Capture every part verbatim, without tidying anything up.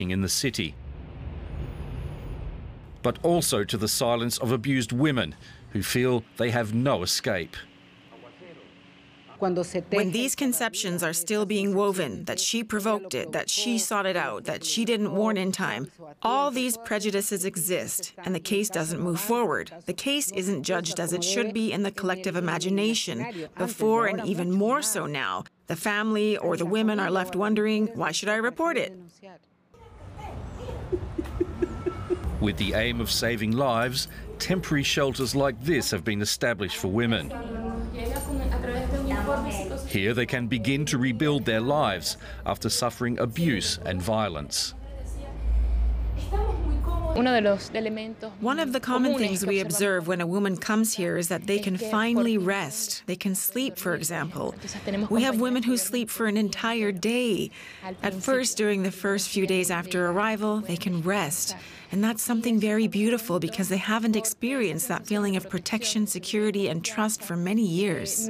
in the city, but also to the silence of abused women who feel they have no escape. When these conceptions are still being woven, that she provoked it, that she sought it out, that she didn't warn in time, all these prejudices exist, and the case doesn't move forward. The case isn't judged as it should be in the collective imagination. Before, and even more so now, the family or the women are left wondering, why should I report it? With the aim of saving lives, temporary shelters like this have been established for women. Here they can begin to rebuild their lives after suffering abuse and violence. One of the common things we observe when a woman comes here is that they can finally rest. They can sleep, for example. We have women who sleep for an entire day. At first, during the first few days after arrival, they can rest. And that's something very beautiful because they haven't experienced that feeling of protection, security, and trust for many years.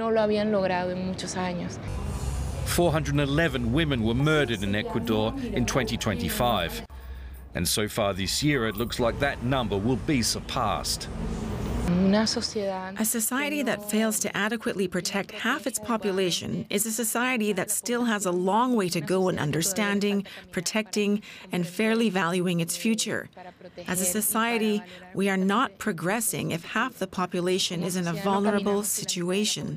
four hundred eleven women were murdered in Ecuador in twenty twenty-five. And so far this year, it looks like that number will be surpassed. A society that fails to adequately protect half its population is a society that still has a long way to go in understanding, protecting, and fairly valuing its future. As a society, we are not progressing if half the population is in a vulnerable situation.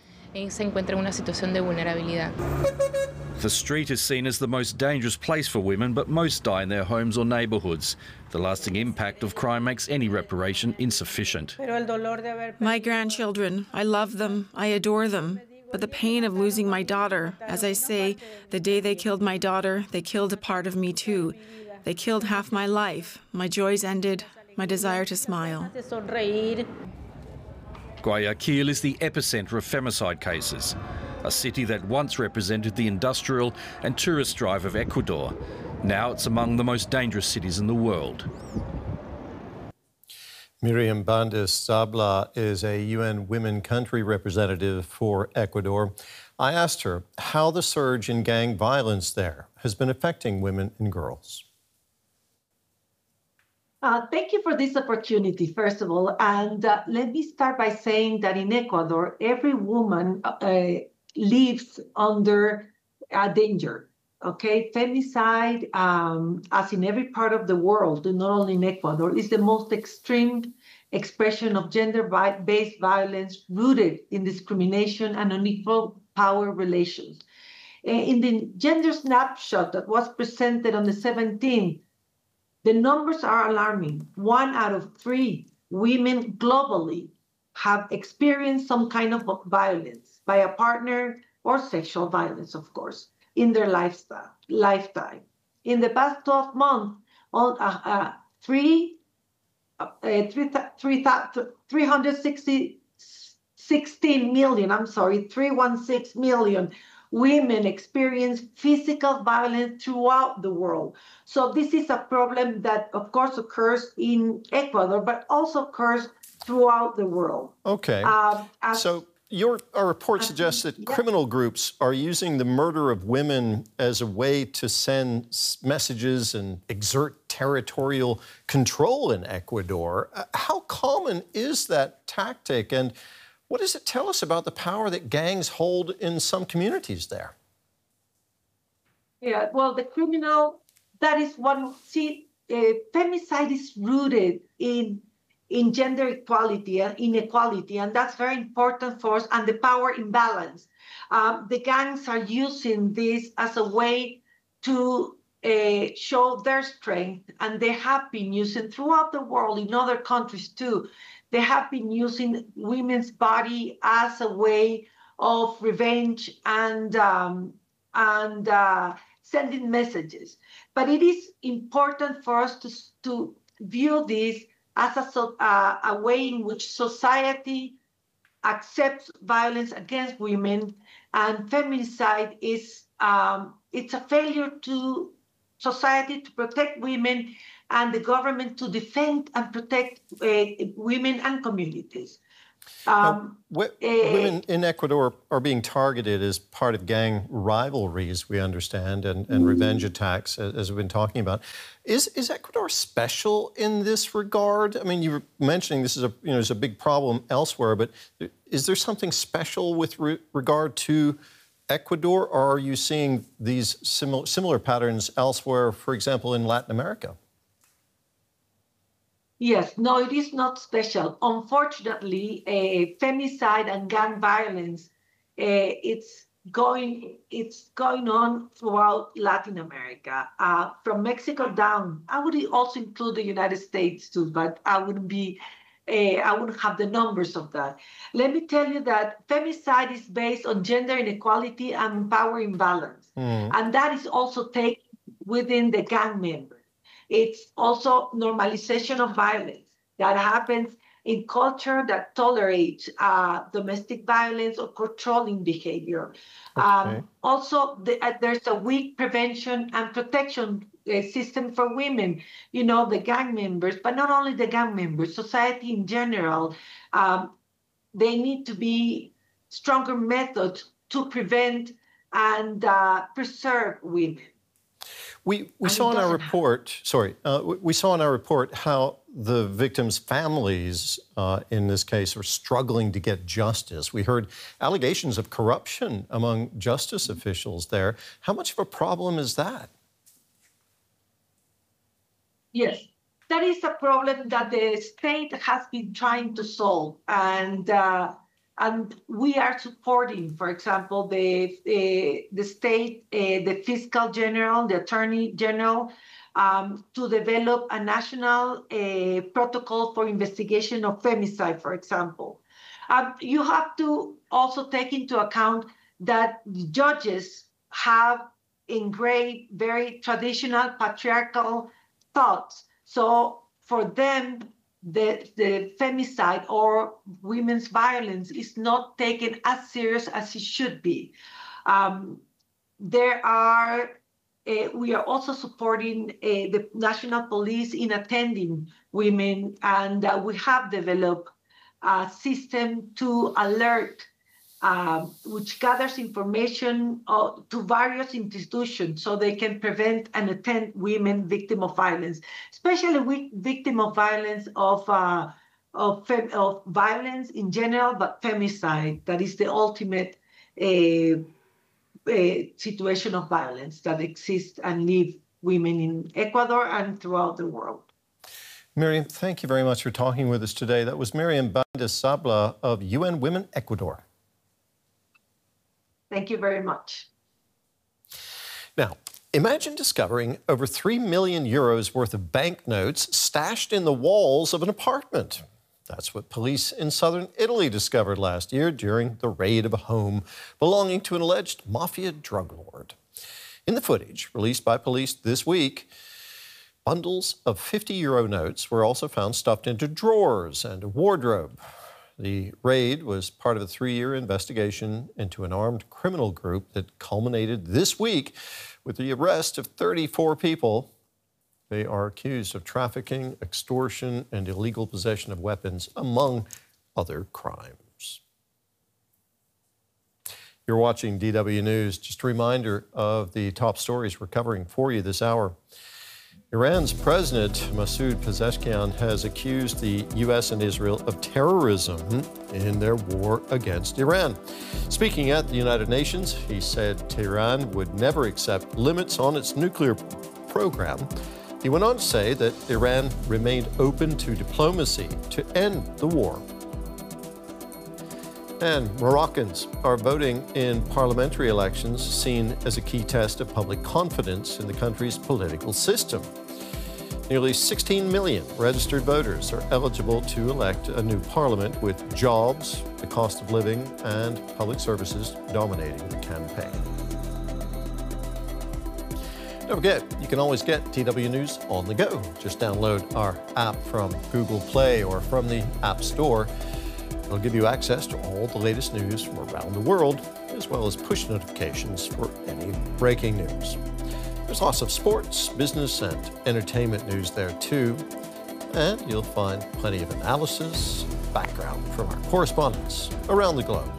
The street is seen as the most dangerous place for women, but most die in their homes or neighbourhoods. The lasting impact of crime makes any reparation insufficient. My grandchildren, I love them, I adore them. But the pain of losing my daughter, as I say, the day they killed my daughter, they killed a part of me too. They killed half my life. My joys ended, my desire to smile. Guayaquil is the epicentre of femicide cases, a city that once represented the industrial and tourist drive of Ecuador. Now it's among the most dangerous cities in the world. Miriam Bandes Zabla is a U N Women Country representative for Ecuador. I asked her how the surge in gang violence there has been affecting women and girls. Uh, thank you for this opportunity, first of all. And uh, let me start by saying that in Ecuador, every woman uh, lives under uh, danger, okay? Femicide, um, as in every part of the world, not only in Ecuador, is the most extreme expression of gender-based violence rooted in discrimination and unequal power relations. In the gender snapshot that was presented on the seventeenth, the numbers are alarming. One out of three women globally have experienced some kind of violence by a partner or sexual violence, of course, in their lifestyle, lifetime. In the past twelve months, all, uh, uh, three, uh, three, three, three hundred sixteen million, I'm sorry, three hundred sixteen million women experience physical violence throughout the world. So this is a problem that, of course, occurs in Ecuador, but also occurs throughout the world. Okay. Um, as, so your our report suggests that yeah. criminal groups are using the murder of women as a way to send messages and exert territorial control in Ecuador. Uh, how common is that tactic? And what does it tell us about the power that gangs hold in some communities there? Yeah, well, the criminal, that is one, see, uh, femicide is rooted in, in gender equality and inequality, and that's very important for us, and the power imbalance. Um, the gangs are using this as a way to uh, show their strength, and they have been using throughout the world, in other countries too. They have been using women's body as a way of revenge and um, and uh, sending messages. But it is important for us to, to view this as a, uh, a way in which society accepts violence against women, and feminicide is um, it's a failure to society to protect women and the government to defend and protect uh, women and communities. Um, now, wh- uh, women in Ecuador are being targeted as part of gang rivalries, we understand, and, and mm. revenge attacks, as, as we've been talking about. Is, is Ecuador special in this regard? I mean, you were mentioning this is a, you know, there's a big problem elsewhere, but is there something special with re- regard to Ecuador, or are you seeing these similar, similar patterns elsewhere, for example, in Latin America? Yes, no, it is not special. Unfortunately, uh, femicide and gang violence, uh, it's going, it's going on throughout Latin America, uh, from Mexico down. I would also include the United States too, but I wouldn't be, uh, I wouldn't have the numbers of that. Let me tell you that femicide is based on gender inequality and power imbalance, mm. and that is also taken within the gang members. It's also normalization of violence that happens in culture that tolerates uh, domestic violence or controlling behavior. Okay. Um, also, the, uh, there's a weak prevention and protection uh, system for women, you know, the gang members, but not only the gang members, society in general. Um, they need to be stronger methods to prevent and uh, preserve women. We, we saw in our report, happen. sorry, uh, we saw in our report how the victims' families, uh, in this case, are struggling to get justice. We heard allegations of corruption among justice officials there. How much of a problem is that? Yes, that is a problem that the state has been trying to solve. And uh, And we are supporting, for example, the the, the state, uh, the fiscal general, the attorney general, um, to develop a national uh, protocol for investigation of femicide, for example. Um, you have to also take into account that judges have engraved very traditional patriarchal thoughts. So for them, The, the femicide or women's violence is not taken as serious as it should be. Um, there are, uh, we are also supporting uh, the national police in attending women, and uh, we have developed a system to alert, uh, which gathers information uh, to various institutions so they can prevent and attend women victims of violence, especially with victim of violence of uh, of, fem- of violence in general, but femicide, that is the ultimate uh, uh, situation of violence that exists and leave women in Ecuador and throughout the world. Miriam, thank you very much for talking with us today. That was Miriam Bandes Sabla of U N Women Ecuador. Thank you very much. Now, imagine discovering over three million euros worth of banknotes stashed in the walls of an apartment. That's what police in southern Italy discovered last year during the raid of a home belonging to an alleged mafia drug lord. In the footage released by police this week, bundles of fifty euro notes were also found stuffed into drawers and a wardrobe. The raid was part of a three-year investigation into an armed criminal group that culminated this week with the arrest of thirty-four people. They are accused of trafficking, extortion, and illegal possession of weapons, among other crimes. You're watching D W News. Just a reminder of the top stories we're covering for you this hour. Iran's President Masoud Pezeshkian has accused the U S and Israel of terrorism in their war against Iran. Speaking at the United Nations, he said Tehran would never accept limits on its nuclear program. He went on to say that Iran remained open to diplomacy to end the war. And Moroccans are voting in parliamentary elections seen as a key test of public confidence in the country's political system. Nearly sixteen million registered voters are eligible to elect a new parliament with jobs, the cost of living, and public services dominating the campaign. Don't forget, you can always get D W News on the go. Just download our app from Google Play or from the App Store. It'll give you access to all the latest news from around the world, as well as push notifications for any breaking news. There's lots of sports, business, and entertainment news there too. And you'll find plenty of analysis, background from our correspondents around the globe.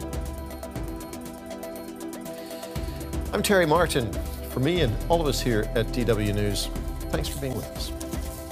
I'm Terry Martin. For me and all of us here at D W News, thanks for being with us.